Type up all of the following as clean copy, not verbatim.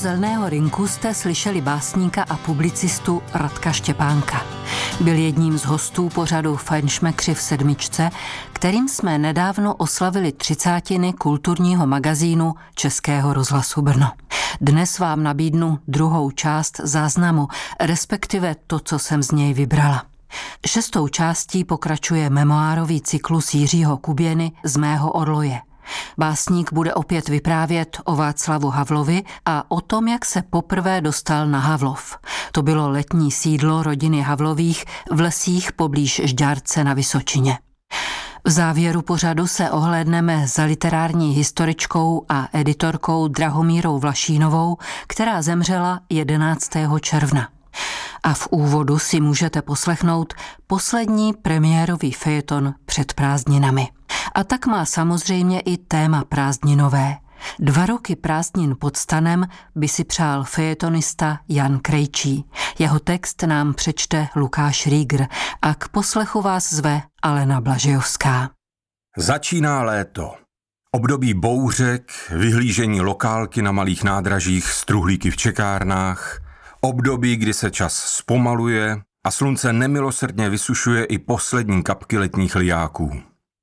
Zeleného rynku jste slyšeli básníka a publicistu Radka Štěpánka. Byl jedním z hostů pořadu Fajnšmekři v sedmičce, kterým jsme nedávno oslavili 30. kulturního magazínu Českého rozhlasu Brno. Dnes vám nabídnu druhou část záznamu, respektive to, co jsem z něj vybrala. 6. částí pokračuje memoárový cyklus Jiřího Kuběny Z mého orloje. Básník bude opět vyprávět o Václavu Havlovi a o tom, jak se poprvé dostal na Havlov. To bylo letní sídlo rodiny Havlových v lesích poblíž Žďárce na Vysočině. V závěru pořadu se ohlédneme za literární historičkou a editorkou Drahomírou Vlašínovou, která zemřela 11. června. A v úvodu si můžete poslechnout poslední premiérový fejeton před prázdninami. A tak má samozřejmě i téma prázdninové. 2 roky prázdnin pod stanem by si přál fejetonista Jan Krejčí. Jeho text nám přečte Lukáš Rýgr a k poslechu vás zve Alena Blažejovská. Začíná léto. Období bouřek, vyhlížení lokálky na malých nádražích s truhlíky v čekárnách, období, kdy se čas zpomaluje a slunce nemilosrdně vysušuje i poslední kapky letních lijáků.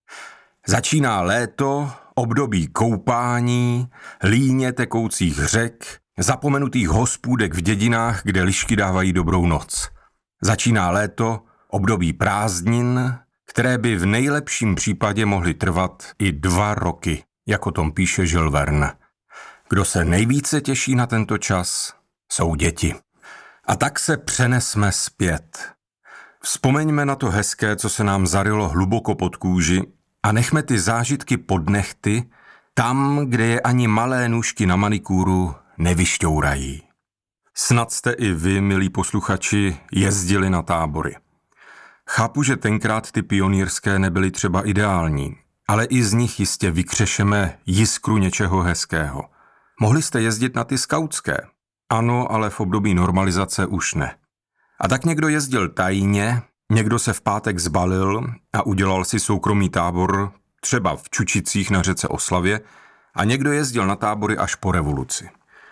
Začíná léto, období koupání, líně tekoucích řek, zapomenutých hospůdek v dědinách, kde lišky dávají dobrou noc. Začíná léto, období prázdnin, které by v nejlepším případě mohly trvat i 2 roky, jak o tom píše Jules Verne. Kdo se nejvíce těší na tento čas, jsou děti. A tak se přenesme zpět. Vzpomeňme na to hezké, co se nám zarylo hluboko pod kůži, a nechme ty zážitky pod nehty, tam, kde je ani malé nůžky na manikúru nevyšťourají. Snad jste i vy, milí posluchači, jezdili na tábory. Chápu, že tenkrát ty pionýrské nebyly třeba ideální, ale i z nich jistě vykřešeme jiskru něčeho hezkého. Mohli jste jezdit na ty skautské? Ano, ale v období normalizace už ne. A tak někdo jezdil tajně, někdo se v pátek zbalil a udělal si soukromý tábor, třeba v Čučicích na řece Oslavě, a někdo jezdil na tábory až po revoluci.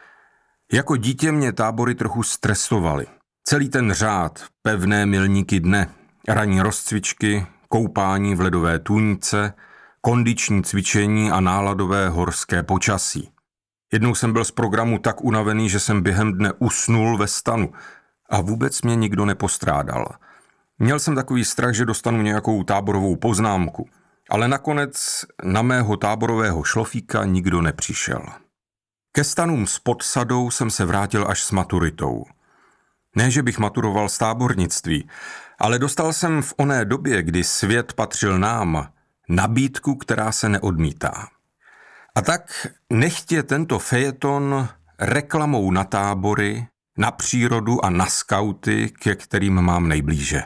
Jako dítě mě tábory trochu stresovaly. Celý ten řád, pevné milníky dne, ranní rozcvičky, koupání v ledové tůňce, kondiční cvičení a náladové horské počasí. Jednou jsem byl z programu tak unavený, že jsem během dne usnul ve stanu a vůbec mě nikdo nepostrádal. Měl jsem takový strach, že dostanu nějakou táborovou poznámku, ale nakonec na mého táborového šlofíka nikdo nepřišel. Ke stanům s podsadou jsem se vrátil až s maturitou. Ne, že bych maturoval z tábornictví, ale dostal jsem v oné době, kdy svět patřil nám, nabídku, která se neodmítá. A tak nechtě tento fejeton reklamou na tábory, na přírodu a na skauty, ke kterým mám nejblíže.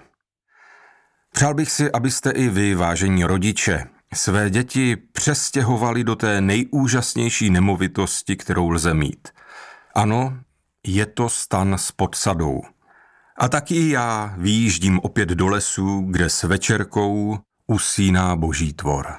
Přál bych si, abyste i vy, vážení rodiče, své děti přestěhovali do té nejúžasnější nemovitosti, kterou lze mít. Ano, je to stan s podsadou. A taky já vyjíždím opět do lesu, kde s večerkou usíná boží tvor.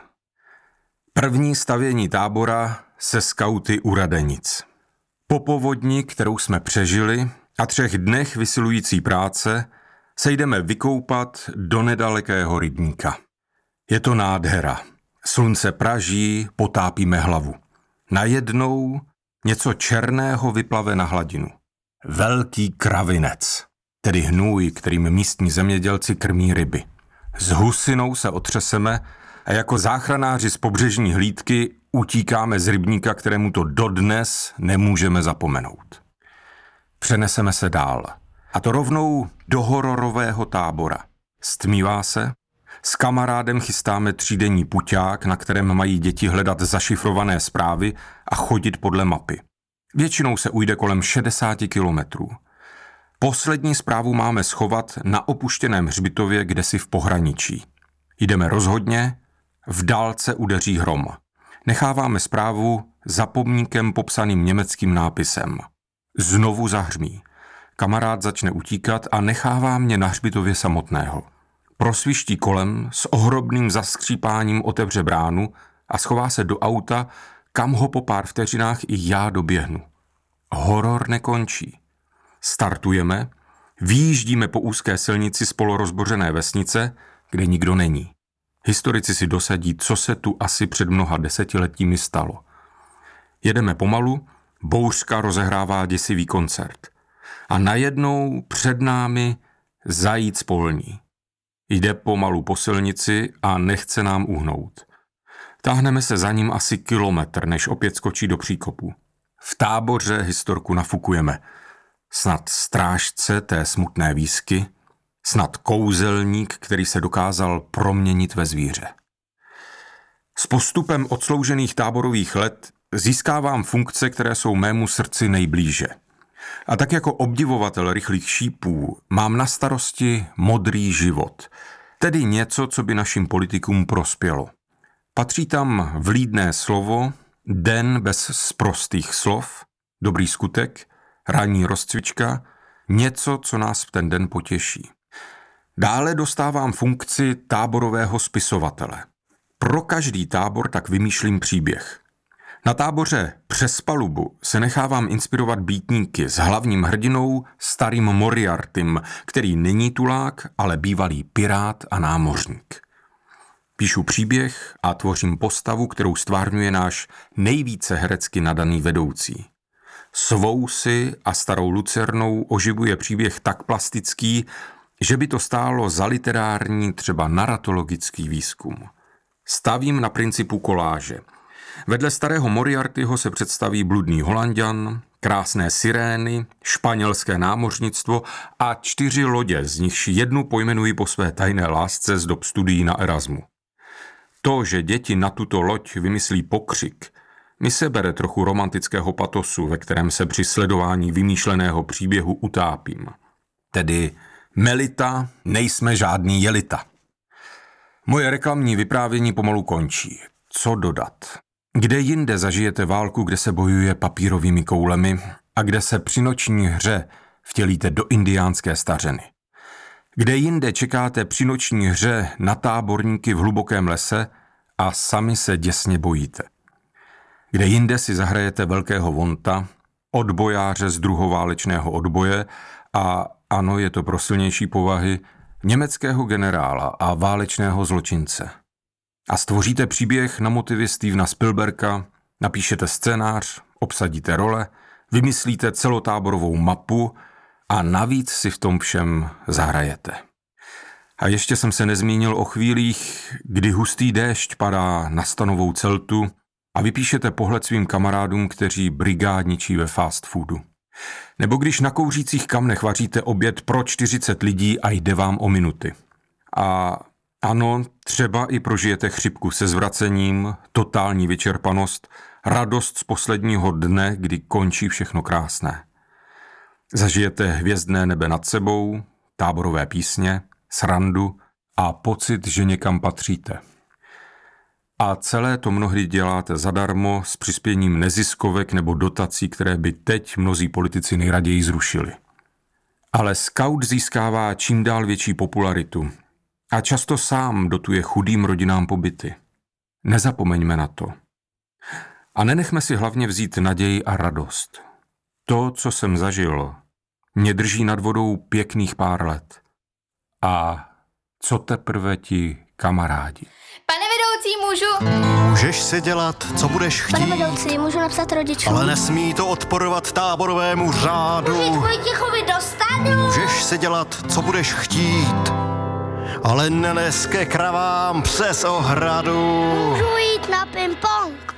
První stavění tábora se skauty u Radenic. Po povodni, kterou jsme přežili, a 3 dnech vysilující práce, se jdeme vykoupat do nedalekého rybníka. Je to nádhera. Slunce praží, potápíme hlavu. Najednou něco černého vyplave na hladinu. Velký kravinec, tedy hnůj, kterým místní zemědělci krmí ryby. S husinou se otřeseme a jako záchranáři z pobřežní hlídky utíkáme z rybníka, kterému to dodnes nemůžeme zapomenout. Přeneseme se dál. A to rovnou do hororového tábora. Stmívá se, s kamarádem chystáme 3denní puťák, na kterém mají děti hledat zašifrované zprávy a chodit podle mapy. Většinou se ujde kolem 60 kilometrů. Poslední zprávu máme schovat na opuštěném hřbitově, kdesi v pohraničí. Jdeme rozhodně, v dálce udeří hrom. Necháváme zprávu za pomníkem popsaným německým nápisem. Znovu zahřmí. Kamarád začne utíkat a nechává mě na hřbitově samotného. Prosviští kolem, s ohromným zaskřípáním otevře bránu a schová se do auta, kam ho po pár vteřinách i já doběhnu. horor nekončí. Startujeme, vyjíždíme po úzké silnici z polorozbořené vesnice, kde nikdo není. Historici si dosadí, co se tu asi před mnoha desetiletími stalo. Jedeme pomalu, bouřka rozehrává děsivý koncert. A najednou před námi zajíc polní. Jde pomalu po silnici a nechce nám uhnout. Táhneme se za ním asi kilometr, než opět skočí do příkopu. V táboře historku nafukujeme. Snad strážce té smutné výsky, snad kouzelník, který se dokázal proměnit ve zvíře. S postupem odsloužených táborových let získávám funkce, které jsou mému srdci nejblíže. A tak jako obdivovatel rychlých šípů mám na starosti modrý život, tedy něco, co by našim politikům prospělo. Patří tam vlídné slovo, den bez sprostých slov, dobrý skutek, ranní rozcvička, něco, co nás v ten den potěší. Dále dostávám funkci táborového spisovatele. Pro každý tábor tak vymýšlím příběh. Na táboře Přes palubu se nechávám inspirovat býtníky s hlavním hrdinou starým Moriartym, který není tulák, ale bývalý pirát a námořník. Píšu příběh a tvořím postavu, kterou stvárňuje náš nejvíce herecky nadaný vedoucí. S vousy a starou lucernou oživuje příběh tak plastický, že by to stálo za literární, třeba naratologický výzkum. Stavím na principu koláže. Vedle starého Moriartyho se představí bludný Holanďan, krásné sirény, španělské námořnictvo a 4 lodě, z nichž jednu pojmenuji po své tajné lásce z dob studií na Erasmu. To, že děti na tuto loď vymyslí pokřik, mi se bere trochu romantického patosu, ve kterém se při sledování vymýšleného příběhu utápím. Tedy Melita, nejsme žádný jelita. Moje reklamní vyprávění pomalu končí. Co dodat? Kde jinde zažijete válku, kde se bojuje papírovými koulemi a kde se při noční hře vtělíte do indiánské stařeny? Kde jinde čekáte při noční hře na táborníky v hlubokém lese a sami se děsně bojíte? Kde jinde si zahrajete velkého vonta, odbojáře z druhoválečného odboje a, ano, je to pro silnější povahy, německého generála a válečného zločince. A stvoříte příběh na motivy Stevena Spielberga, napíšete scénář, obsadíte role, vymyslíte celotáborovou mapu a navíc si v tom všem zahrajete. A ještě jsem se nezmínil o chvílích, kdy hustý déšť padá na stanovou celtu a vypíšete pohled svým kamarádům, kteří brigádničí ve fast foodu. Nebo když na kouřících kamnech vaříte oběd pro 40 lidí a jde vám o minuty. A ano, třeba i prožijete chřipku se zvracením, totální vyčerpanost, radost z posledního dne, kdy končí všechno krásné. Zažijete hvězdné nebe nad sebou, táborové písně, srandu a pocit, že někam patříte. A celé to mnohdy děláte zadarmo s přispěním neziskovek nebo dotací, které by teď mnozí politici nejraději zrušili. Ale scout získává čím dál větší popularitu a často sám dotuje chudým rodinám pobyty. Nezapomeňme na to. A nenechme si hlavně vzít naději a radost. To, co jsem zažil, mě drží nad vodou pěkných pár let. A co teprve ti kamarádi? Pane vedoucí, můžu? Můžeš si dělat, co budeš chtít. Pane vedoucí, můžu napsat rodičům? Ale nesmí to odporovat táborovému řádu. Můžu jít Vojtěchovi do stanu? Můžeš si dělat, co budeš chtít. Ale nenes ke kravám přes ohradu. Můžu jít na ping-pong?